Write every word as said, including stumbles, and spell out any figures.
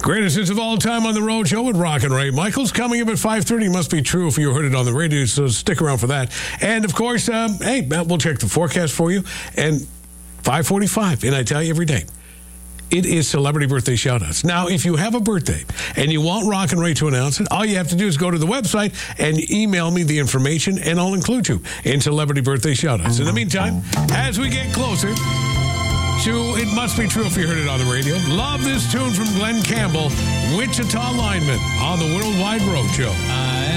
Greatest hits of all time on the Road Show with Rock and Ray Michaels. Coming up at five thirty. Must be true if you heard it on the radio, so stick around for that. And, of course, um, hey, we'll check the forecast for you. And five forty-five, and I tell you every day, it is Celebrity Birthday Shoutouts. Now, if you have a birthday and you want Rock and Ray to announce it, all you have to do is go to the website and email me the information, and I'll include you in Celebrity Birthday Shoutouts. In the meantime, as we get closer to It Must Be True if you heard it on the radio, love this tune from Glenn Campbell, Wichita Lineman, on the Worldwide Road Show.